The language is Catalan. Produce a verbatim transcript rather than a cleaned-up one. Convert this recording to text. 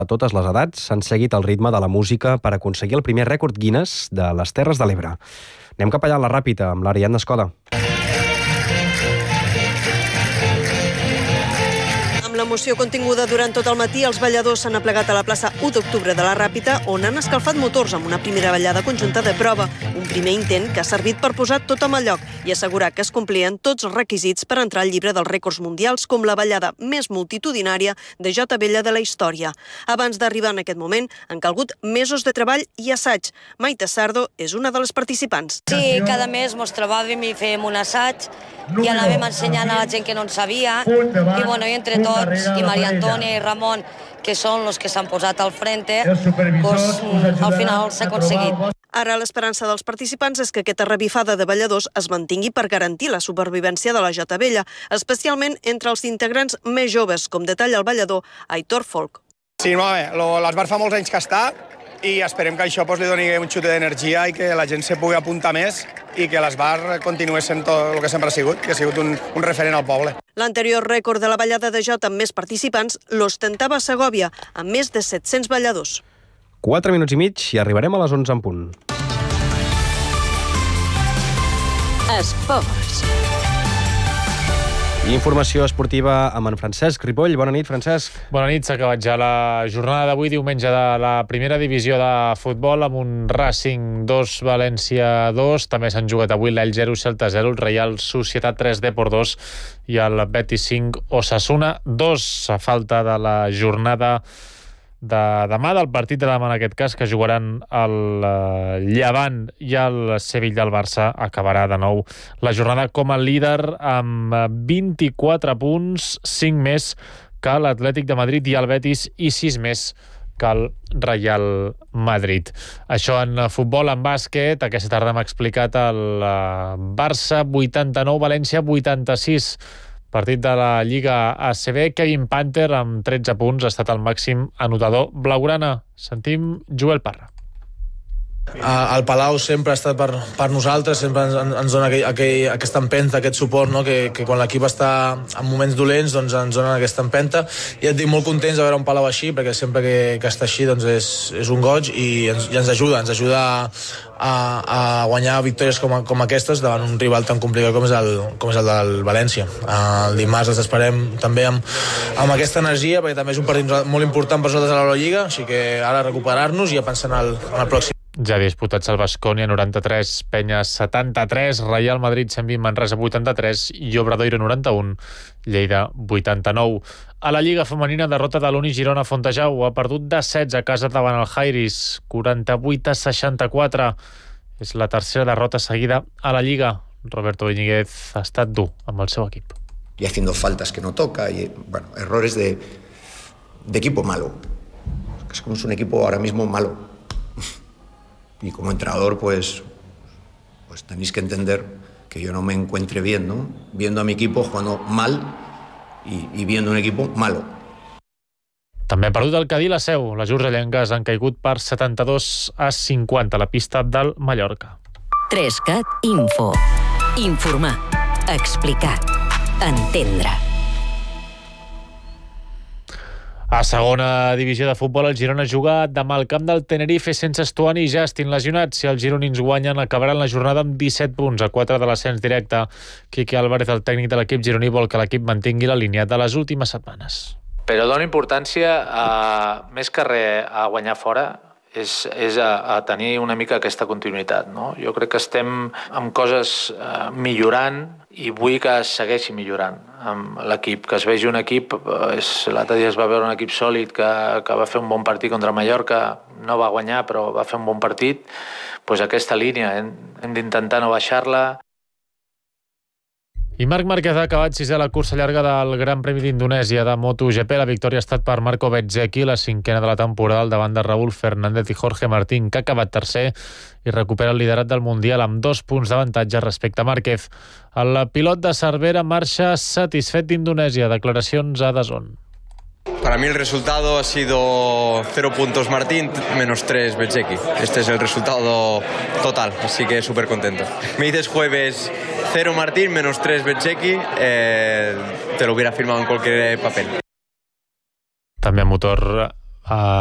A totes les edats s'han seguit el ritme de la música per aconseguir el primer rècord Guinness de les Terres de l'Ebre. Anem cap allà a la Ràpita amb l'Ariadna Escoda. L'emoció continguda durant tot el matí, els balladors s'han aplegat a la plaça u d'octubre de la Ràpita, on han escalfat motors amb una primera ballada conjunta de prova, un primer intent que ha servit per posar tothom al lloc i assegurar que es complien tots els requisits per entrar al llibre dels rècords mundials com la ballada més multitudinària de jota vella de la història. Abans d'arribar en aquest moment, han calgut mesos de treball i assaig. Maite Sardo és una de les participants. Sí, cada mes mos trobàvem i fèiem un assaig i anàvem ensenyant a la gent que no en sabia i, bueno, i entre tots, i Maria Antònia i Ramon, que són els que s'han posat al frente, pues, al final s'ha aconseguit. Ara l'esperança dels participants és que aquesta revifada de balladors es mantingui per garantir la supervivència de la jota vella, especialment entre els integrants més joves, com detalla el ballador Aitor Folk. Sí, no, bé, l'esbar fa molts anys que està i esperem que això pues, li doni un xut d'energia i que la gent se pugui apuntar més i que l'esbar continuï sent tot el que sempre ha sigut, que ha sigut un, un referent al poble. L'anterior rècord de la ballada de jota amb més participants l'ostentava Segòvia, amb més de set-cents balladors. Quatre minuts i mig i arribarem a les onze en punt. Esports. Informació esportiva amb en Francesc Ripoll. Bona nit, Francesc. Bona nit, s'ha acabat ja la jornada d'avui, diumenge, de la primera divisió de futbol, amb un Racing dos, València dos. També s'han jugat avui l'Elx zero, Celta zero, el Reial Societat tres, Depor dos i el Betis cinc, Osasuna dos. A falta de la jornada de demà, del partit de demà en aquest cas, que jugaran el Llevant i el Sevilla del Barça, acabarà de nou la jornada com a líder amb vint-i-quatre punts, cinc més que l'Atlètic de Madrid i el Betis i sis més que el Real Madrid. Això en futbol. En bàsquet, aquesta tarda m'ha explicat el Barça vuitanta-nou, València vuitanta-sis. Partit de la Lliga A C B. Kevin Panther, amb tretze punts, ha estat el màxim anotador blaugrana. Sentim Joel Parra. El Palau sempre ha estat per, per nosaltres, sempre ens, ens dona aquell, aquell, aquesta empenta, aquest suport, no? que, que quan l'equip està en moments dolents doncs ens donen aquesta empenta, i et dic molt contents de veure un Palau així, perquè sempre que, que està així doncs és, és un goig i ens, i ens ajuda, ens ajuda a, a guanyar victòries com, a, com aquestes davant un rival tan complicat com és el, com és el del València. El dimarts els esperem també amb, amb aquesta energia, perquè també és un partit molt important per nosaltres a l'Eurolliga, així que ara recuperar-nos i a pensar en el, en el pròxim. Ja disputats el Baskonia noranta-tres, Penya setanta-tres, Real Madrid cent vint, Manresa vuitanta-tres i Obradoiro noranta-un, Lleida vuitanta-nou. A la Lliga femenina, derrota de l'Uni Girona Fontejau, ha perdut de setze a casa davant el Jairis, quaranta-vuit a seixanta-quatre. És la tercera derrota seguida a la Lliga. Roberto Iñiguez ha estat dur amb el seu equip. Y haciendo faltas que no toca, y bueno, errores de, de equipo malo. Es como es un equipo ahora mismo malo. Y como entrenador, pues, pues tenéis que entender que yo no me encuentre bien, ¿no? Viendo a mi equipo jugando mal y, y viendo un equipo malo. També ha perdut el Cadí la Seu. Les urgellenques han caigut per setanta-dos a cinquanta a la pista del Mallorca. Trescat Info. Informar. Explicar. Entendre. A segona divisió de futbol, el Girona juga demà al camp del Tenerife sense Estuani i Justin lesionats. Si els gironins guanyen, acabaran la jornada amb disset punts, a quatre de l'ascens directe. Quique Álvarez, el tècnic de l'equip gironí, vol que l'equip mantingui la línia de les últimes setmanes. Però dona importància, a, més que res, a guanyar fora, és, és a, a tenir una mica aquesta continuïtat, no? Jo crec que estem amb coses eh, millorant i vull que es segueixi millorant amb l'equip, que es vegi un equip, és, l'altre dia es va veure un equip sòlid que, que va fer un bon partit contra Mallorca, no va guanyar però va fer un bon partit, doncs aquesta línia hem, hem d'intentar no baixar-la. I Marc Márquez ha acabat sisè a la cursa llarga del Gran Premi d'Indonèsia de MotoGP. La victòria ha estat per Marco Bezzecchi, la cinquena de la temporada, al davant de Raúl Fernández i Jorge Martín, que ha acabat tercer i recupera el liderat del Mundial amb dos punts d'avantatge respecte a Márquez. El pilot de Cervera marxa satisfet d'Indonèsia. Declaracions a D A Z N. Para mí el resultado ha sido cero puntos Martín, menos tres Bezzecchi. Este es el resultado total, así que súper contento. Me dices jueves cero Martín, menos tres Bezzecchi, eh, te lo hubiera firmado en cualquier papel. També a motor Uh,